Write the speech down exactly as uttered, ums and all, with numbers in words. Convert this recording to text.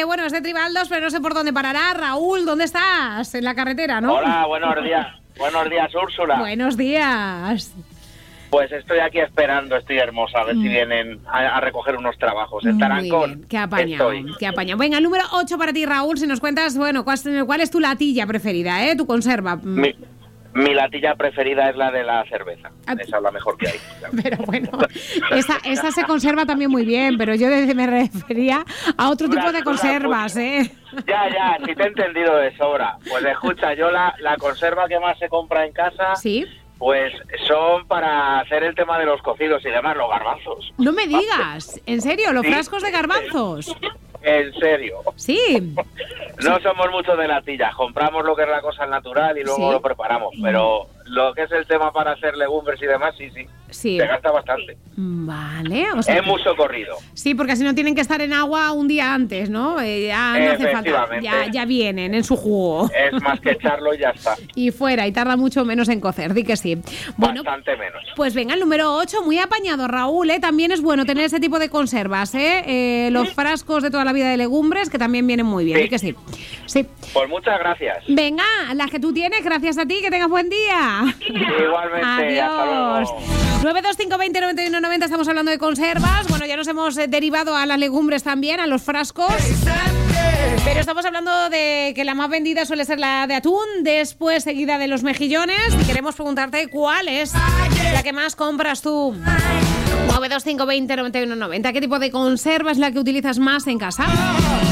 que bueno, es de Tribaldos, pero no sé por dónde parará. Raúl, ¿dónde estás? En la carretera, ¿no? Hola, buenos días. Buenos días, Úrsula. Buenos días. Pues estoy aquí esperando, estoy hermosa, a ver mm. si vienen a, a recoger unos trabajos. En Tarancón. Qué apañado, qué apañado. Venga, el número ocho para ti, Raúl, si nos cuentas, bueno, ¿cuál, cuál es tu latilla preferida, eh? Tu conserva. Mi, mi latilla preferida es la de la cerveza. Ah, esa es la mejor que hay. Claro. Pero bueno, esa, esa se conserva también muy bien, pero yo desde me refería a otro tipo de conservas, ¿eh? Ya, ya, sí te he entendido de sobra. Pues escucha, yo la, la conserva que más se compra en casa... ¿Sí? Pues son para hacer el tema de los cocidos y demás, los garbanzos. No me digas, ¿en serio? ¿Los ¿Sí? frascos de garbanzos? En serio. Sí. No somos muchos de latillas, compramos lo que es la cosa natural y luego ¿sí? lo preparamos, pero lo que es el tema para hacer legumbres y demás, sí, sí, sí. se gasta bastante. Vale. O sea, es muy socorrido. Sí, porque así no tienen que estar en agua un día antes, ¿no? Eh, ya no hace falta, ya, ya vienen en su jugo. Es más que echarlo y ya está. Y fuera, y tarda mucho menos en cocer, di que sí. Bueno, bastante menos. Pues venga, el número ocho, muy apañado, Raúl, ¿eh? También es bueno tener ese tipo de conservas, ¿eh? eh los ¿Sí? frascos de toda la vida de legumbres, que también vienen muy bien, sí. di que sí. Sí. Pues muchas gracias. Venga, las que tú tienes, gracias a ti, que tengas buen día. Igualmente. Adiós. nueve dos cinco veinte noventa y uno noventa, estamos hablando de conservas. Bueno, ya nos hemos eh, derivado a las legumbres también, a los frascos. Pero estamos hablando de que la más vendida suele ser la de atún, después seguida de los mejillones. Y queremos preguntarte cuál es la que más compras tú. nueve dos cinco veinte noventa y uno noventa. ¿Qué tipo de conserva es la que utilizas más en casa?